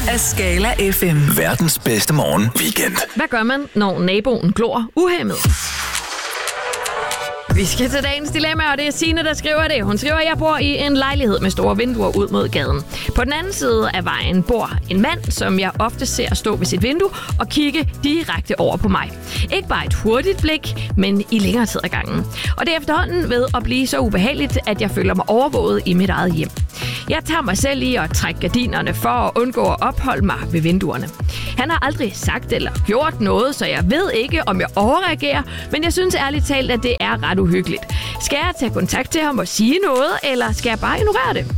af Skala FM. Verdens bedste morgen weekend. Hvad gør man, når naboen glor uhæmmet? Vi skal til dagens dilemma, og det er Signe, der skriver det. Hun skriver, at jeg bor i en lejlighed med store vinduer ud mod gaden. På den anden side af vejen bor en mand, som jeg ofte ser stå ved sit vindue og kigge direkte over på mig. Ikke bare et hurtigt blik, men i længere tid ad gangen. Og det er efterhånden ved at blive så ubehageligt, at jeg føler mig overvåget i mit eget hjem. Jeg tager mig selv i at trække gardinerne for at undgå at opholde mig ved vinduerne. Han har aldrig sagt eller gjort noget, så jeg ved ikke, om jeg overreagerer, men jeg synes ærligt talt, at det er ret uhyggeligt. Skal jeg tage kontakt til ham og sige noget, eller skal jeg bare ignorere det?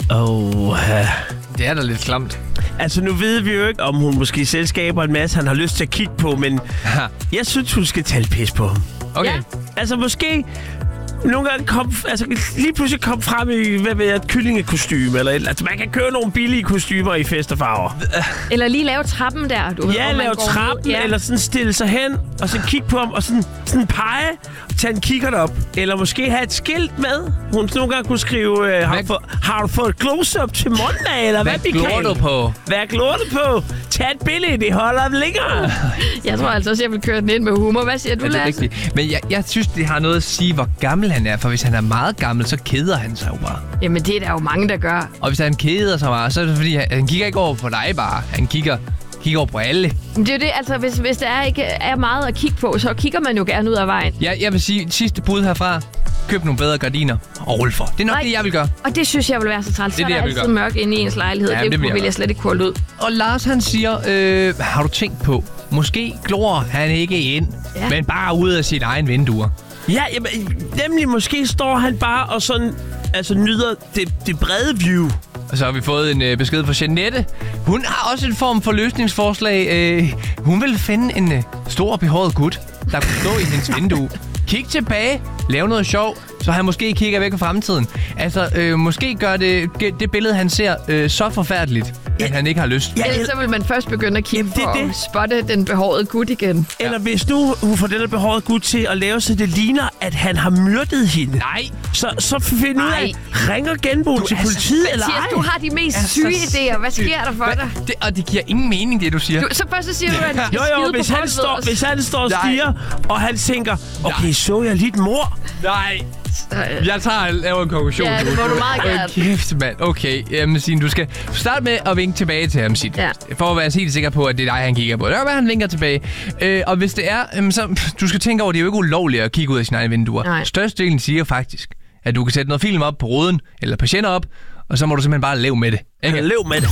Det er da lidt klamt. Altså, nu ved vi jo ikke, om hun måske selv skaber en masse, han har lyst til at kigge på, men jeg synes, hun skal tage pis på ham. Okay. Ja. Altså, måske nogle gange lige pludselig kom frem i, et kyllingekostyme, eller altså, man kan købe nogle billige kostymer i fest og farver. Eller lige lave trappen der, du ved. Ja, lave trappen, eller sådan stille sig hen, og så kigge på ham, og sådan pege, og tage en kikkert op. Eller måske have et skilt med. Hun nogle gange kunne skrive, har du fået close-up til mandag, eller hvad glor du på? Hvad glor du på? Tag et billede, det holder længere. Jeg tror altså også, jeg vil køre den ind med humor. Hvad siger du, det er Lasse? rigtigt. Men jeg synes, det har noget at sige, hvor gammel han er. For hvis han er meget gammel, så keder han sig jo bare. Jamen, det er der jo mange, der gør. Og hvis han keder sig meget, så er det fordi, han kigger ikke over på dig bare. Han kigger over på alle. Men det er jo det, altså hvis der ikke er meget at kigge på, så kigger man jo gerne ud af vejen. Ja, jeg vil sige, sidste bud herfra. Køb nogle bedre gardiner og rulle for. Det er nok det, jeg vil gøre. Og det synes jeg vil være så træls. Så er der altid mørk inde i ens lejlighed. Ja, det vil jeg slet ikke kunne ud. Og Lars, han siger, har du tænkt på, måske glor han ikke ind, men bare ud af sit egen vinduer. Ja, nemlig måske står han bare og sådan, altså nyder det brede view. Og så har vi fået en besked fra Jeanette. Hun har også en form for løsningsforslag. Hun vil finde en stor behåret gut, der kunne stå i hendes vindue. Kig tilbage, lave noget sjov, så han måske kigger væk fra fremtiden. Altså, måske gør det billede, han ser, så forfærdeligt, at han ikke har lyst. Ja, ellers så vil man først begynde at kigge på at spotte den behårede gut igen. Eller hvis nu hun får den der behårede gut til at lave, så det ligner, at han har myrdet hende. Nej. Så find ud af, ringer genboen til politiet, eller ej? Du har de mest syge idéer. Hvad sker der for dig? Og det giver ingen mening, det du siger. Så først så siger du, at han Jo, hvis han står og stiger, og han tænker, okay, så jeg lidt mor? Nej. Jeg laver en konklusion. Ja, det må du meget gerne. Kæft, mand. Okay, jamen Signe, du skal starte med at vinke tilbage til ham, Signe. Ja. For at være helt sikker på, at det er dig, han kigger på. Det er han vinker tilbage. Og hvis det er, så du skal tænke over, at det er jo ikke ulovligt at kigge ud af sine egne vinduer. Størstedelen siger faktisk, at du kan sætte noget film op på ruden, eller patienter op, og så må du simpelthen bare leve med det. Ikke? Lev med det.